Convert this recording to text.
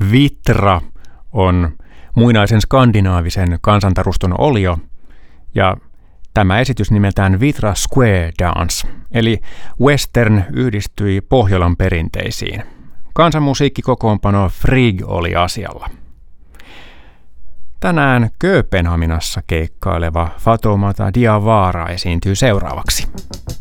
Vitra on muinaisen skandinaavisen kansantaruston olio, ja tämä esitys nimeltään Vitra Square Dance, eli western yhdistyi Pohjolan perinteisiin. Kansanmusiikkikokoonpano Frigg oli asialla. Tänään Kööpenhaminassa keikkaileva Fatoumata Diawara esiintyy seuraavaksi.